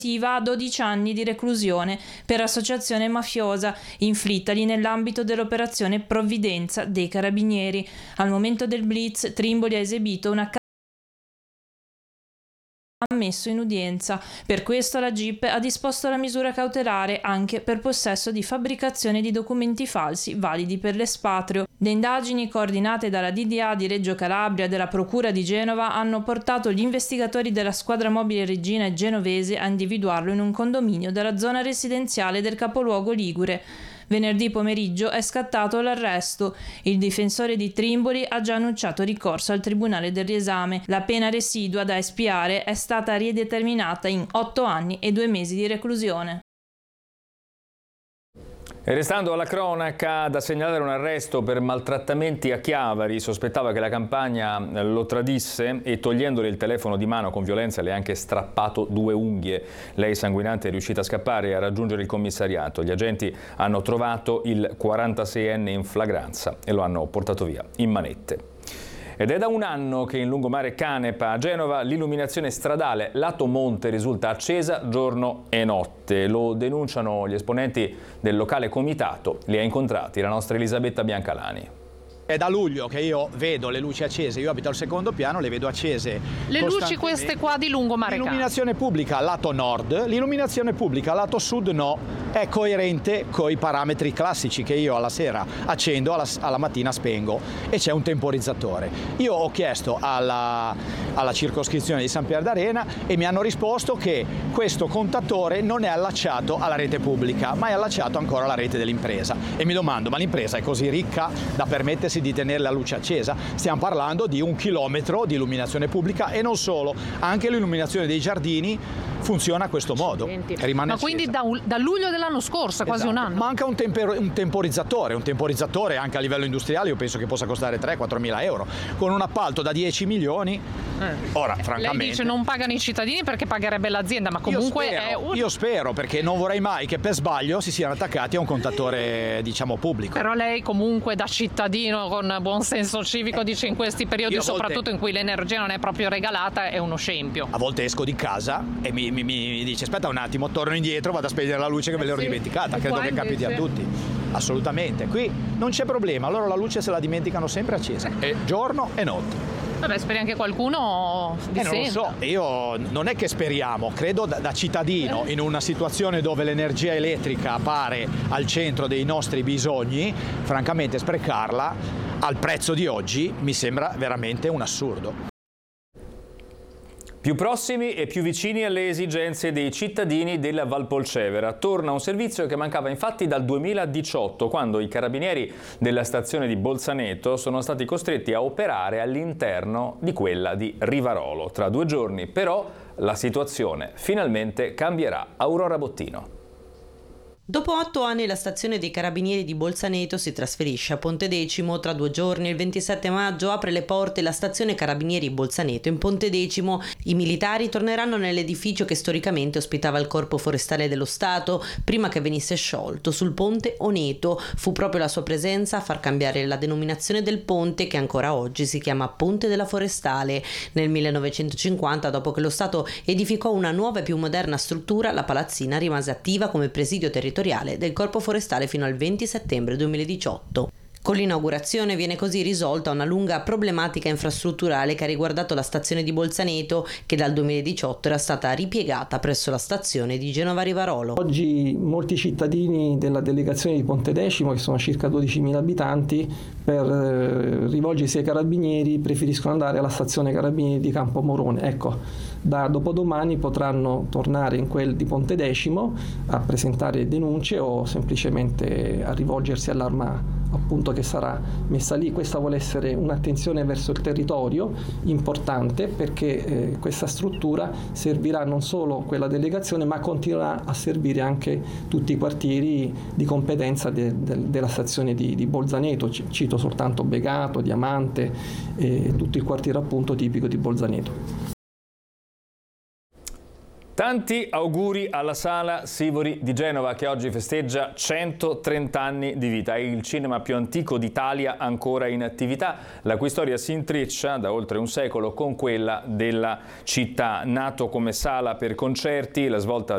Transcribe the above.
a 12 anni di reclusione per associazione mafiosa, inflittagli nell'ambito dell'operazione Provvidenza dei Carabinieri. Al momento del blitz, Trimboli ha esibito una ammesso in udienza. Per questo la GIP ha disposto la misura cautelare anche per possesso di fabbricazione di documenti falsi validi per l'espatrio. Le indagini coordinate dalla DDA di Reggio Calabria e della Procura di Genova hanno portato gli investigatori della squadra mobile reggina e genovese a individuarlo in un condominio della zona residenziale del capoluogo ligure. Venerdì pomeriggio è scattato l'arresto. Il difensore di Trimboli ha già annunciato ricorso al Tribunale del riesame. La pena residua da espiare è stata rideterminata in 8 anni e 2 mesi di reclusione. E restando alla cronaca, da segnalare un arresto per maltrattamenti a Chiavari. Sospettava che la compagna lo tradisse e togliendole il telefono di mano con violenza le ha anche strappato 2 unghie. Lei, sanguinante, è riuscita a scappare e a raggiungere il commissariato. Gli agenti hanno trovato il 46enne in flagranza e lo hanno portato via in manette. Ed è da un anno che in lungomare Canepa a Genova l'illuminazione stradale lato monte risulta accesa giorno e notte. Lo denunciano gli esponenti del locale comitato. Li ha incontrati la nostra Elisabetta Biancalani. È da luglio che io vedo le luci accese, io abito al secondo piano, le vedo accese. Le luci queste qua di lungomare Canepa. L'illuminazione pubblica lato nord, l'illuminazione pubblica lato sud no, è coerente con i parametri classici che io alla sera accendo, alla mattina spengo e c'è un temporizzatore. Io ho chiesto alla circoscrizione di San Pier d'Arena e mi hanno risposto che questo contatore non è allacciato alla rete pubblica, ma è allacciato ancora alla rete dell'impresa. E mi domando, ma l'impresa è così ricca da permettersi di tenere la luce accesa? Stiamo parlando di 1 chilometro di illuminazione pubblica e non solo, anche l'illuminazione dei giardini funziona a questo modo. Rimane ma quindi accesa. da luglio dell'anno scorso, quasi un anno. Manca un temporizzatore anche a livello industriale, io penso che possa costare 3-4 mila euro, con un appalto da 10 milioni. Ora, francamente... Lei dice non pagano i cittadini perché pagherebbe l'azienda, ma comunque io spero, perché non vorrei mai che per sbaglio si siano attaccati a un contatore, diciamo, pubblico. Però lei comunque da cittadino con buon senso civico dice in questi periodi, soprattutto in cui l'energia non è proprio regalata, è uno scempio. A volte esco di casa e mi dice aspetta un attimo, torno indietro, vado a spegnere la luce che me l'ero dimenticata. Credo che capiti a tutti. Assolutamente. Qui non c'è problema, loro la luce se la dimenticano sempre accesa, e giorno e notte. Vabbè, speri anche qualcuno non lo so, io non è che speriamo, credo da cittadino in una situazione dove l'energia elettrica appare al centro dei nostri bisogni, francamente sprecarla al prezzo di oggi mi sembra veramente un assurdo. Più prossimi e più vicini alle esigenze dei cittadini della Valpolcevera. Torna un servizio che mancava infatti dal 2018, quando i carabinieri della stazione di Bolzaneto sono stati costretti a operare all'interno di quella di Rivarolo. Tra 2 giorni, però, la situazione finalmente cambierà. Aurora Bottino. Dopo 8 anni la stazione dei Carabinieri di Bolzaneto si trasferisce a Pontedecimo. Tra 2 giorni, il 27 maggio, apre le porte la stazione Carabinieri Bolzaneto in Pontedecimo. I militari torneranno nell'edificio che storicamente ospitava il Corpo Forestale dello Stato prima che venisse sciolto. Sul ponte Oneto fu proprio la sua presenza a far cambiare la denominazione del ponte, che ancora oggi si chiama Ponte della Forestale. Nel 1950, dopo che lo Stato edificò una nuova e più moderna struttura, la palazzina rimase attiva come presidio territoriale del Corpo Forestale fino al 20 settembre 2018. Con l'inaugurazione viene così risolta una lunga problematica infrastrutturale che ha riguardato la stazione di Bolzaneto, che dal 2018 era stata ripiegata presso la stazione di Genova Rivarolo. Oggi molti cittadini della delegazione di Pontedecimo, che sono circa 12.000 abitanti, per rivolgersi ai carabinieri preferiscono andare alla stazione Carabinieri di Campo Morone. Ecco, da dopodomani potranno tornare in quel di Pontedecimo a presentare denunce o semplicemente a rivolgersi all'arma appunto che sarà messa lì. Questa vuole essere un'attenzione verso il territorio importante, perché questa struttura servirà non solo quella delegazione, ma continuerà a servire anche tutti i quartieri di competenza della stazione di Bolzaneto. Cito soltanto Begato, Diamante e tutto il quartiere appunto tipico di Bolzaneto. Tanti auguri alla Sala Sivori di Genova, che oggi festeggia 130 anni di vita. È il cinema più antico d'Italia ancora in attività, la cui storia si intreccia da oltre un secolo con quella della città. Nato come sala per concerti, la svolta